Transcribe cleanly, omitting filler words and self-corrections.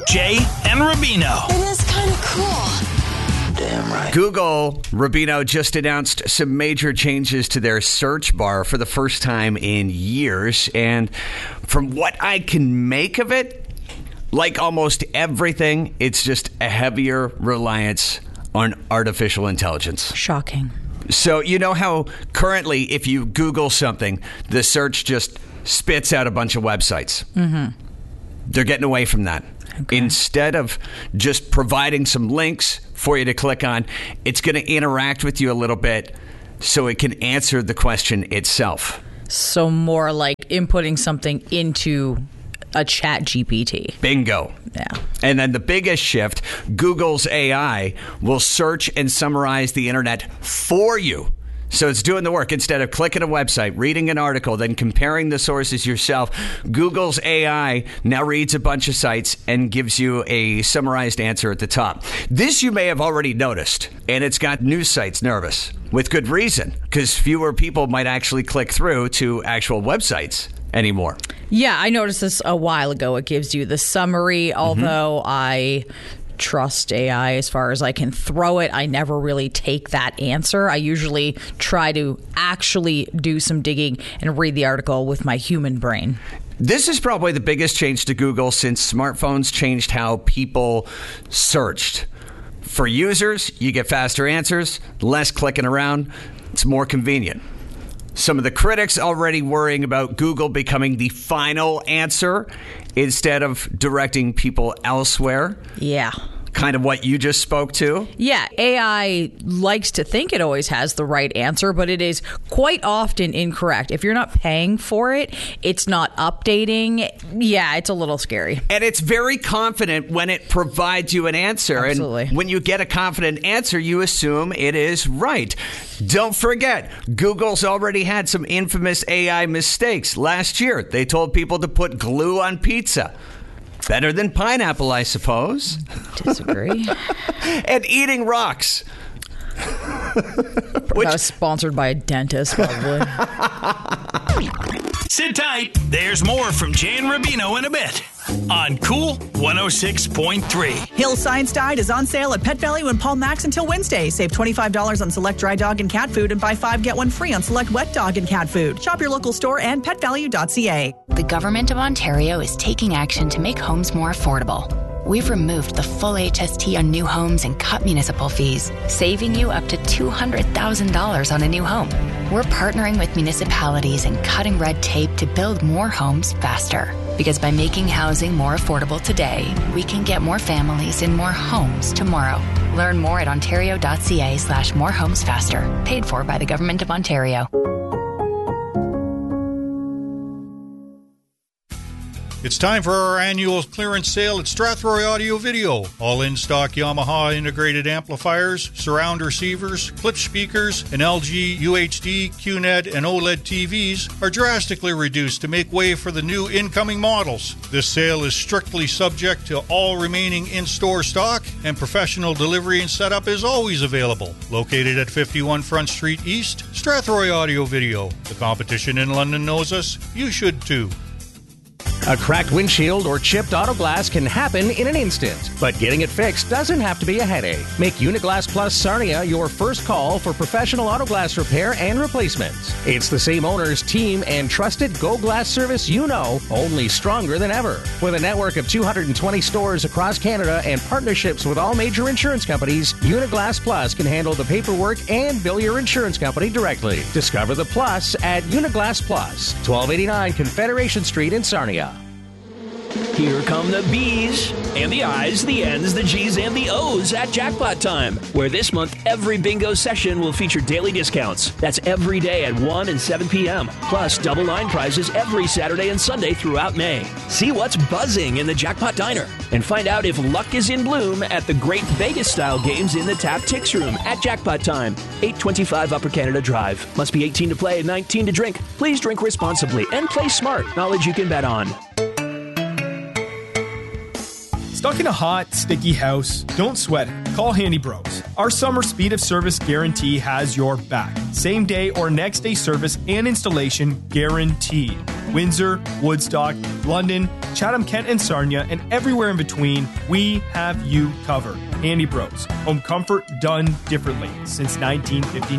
Jay and Rubino. It is kind of cool. Damn right. Google, Rubino, just announced some major changes to their search bar for the first time in years. And from what I can make of it, like almost everything, it's just a heavier reliance on artificial intelligence. Shocking. So you know how currently if you Google something, the search just spits out a bunch of websites. Mm-hmm. They're getting away from that. Okay. Instead of just providing some links for you to click on, it's going to interact with you a little bit so it can answer the question itself. So more like inputting something into a chat GPT. Bingo. Yeah. And then the biggest shift, Google's AI will search and summarize the internet for you. So it's doing the work. Instead of clicking a website, reading an article, then comparing the sources yourself, Google's AI now reads a bunch of sites and gives you a summarized answer at the top. This you may have already noticed, and it's got news sites nervous, with good reason, because fewer people might actually click through to actual websites anymore. Yeah, I noticed this a while ago. It gives you the summary, although I trust AI as far as I can throw it. I never really take that answer. I usually try to actually do some digging and read the article with my human brain. This is probably the biggest change to Google since smartphones changed how people searched. For users, you get faster answers, less clicking around. It's more convenient. Some of the critics already worrying about Google becoming the final answer instead of directing people elsewhere. Yeah. Kind of what you just spoke to. Yeah, AI likes to think it always has the right answer, but it is quite often incorrect. If you're not paying for it, it's not updating. Yeah, it's a little scary. And it's very confident when it provides you an answer. Absolutely. And when you get a confident answer, you assume it is right. Don't forget, Google's already had some infamous AI mistakes. Last year, they told people to put glue on pizza. Better than pineapple, I suppose. Disagree. And eating rocks. That was sponsored by a dentist, probably. Sit tight. There's more from Jay and Rubino in a bit on Cool 106.3. Hill Science Diet is on sale at Pet Value and Paul Max until Wednesday. Save $25 on select dry dog and cat food and buy 5 get 1 free on select wet dog and cat food. Shop your local store and petvalue.ca. The Government of Ontario is taking action to make homes more affordable. We've removed the full HST on new homes and cut municipal fees, saving you up to $200,000 on a new home. We're partnering with municipalities and cutting red tape to build more homes faster. Because by making housing more affordable today, we can get more families in more homes tomorrow. Learn more at ontario.ca/morehomesfaster. Paid for by the Government of Ontario. It's time for our annual clearance sale at Strathroy Audio Video. All in-stock Yamaha integrated amplifiers, surround receivers, clip speakers, and LG UHD, QNED, and OLED TVs are drastically reduced to make way for the new incoming models. This sale is strictly subject to all remaining in-store stock, and professional delivery and setup is always available. Located at 51 Front Street East, Strathroy Audio Video. The competition in London knows us. You should too. A cracked windshield or chipped auto glass can happen in an instant, but getting it fixed doesn't have to be a headache. Make Uniglass Plus Sarnia your first call for professional auto glass repair and replacement. It's the same owners, team, and trusted Go Glass service you know, only stronger than ever. With a network of 220 stores across Canada and partnerships with all major insurance companies, Uniglass Plus can handle the paperwork and bill your insurance company directly. Discover the plus at Uniglass Plus, 1289 Confederation Street in Sarnia. Here come the B's and the I's, the N's, the G's, and the O's at Jackpot Time, where this month every bingo session will feature daily discounts. That's every day at 1 and 7 p.m., plus double line prizes every Saturday and Sunday throughout May. See what's buzzing in the Jackpot Diner and find out if luck is in bloom at the Great Vegas-style games in the Tap Tix Room at Jackpot Time, 825 Upper Canada Drive. Must be 18 to play, 19 to drink. Please drink responsibly and play smart. Knowledge you can bet on. Stuck in a hot, sticky house? Don't sweat it. Call Handy Bros. Our summer speed of service guarantee has your back. Same day or next day service and installation guaranteed. Windsor, Woodstock, London, Chatham, Kent, and Sarnia, and everywhere in between, we have you covered. Handy Bros. Home comfort done differently since 1959.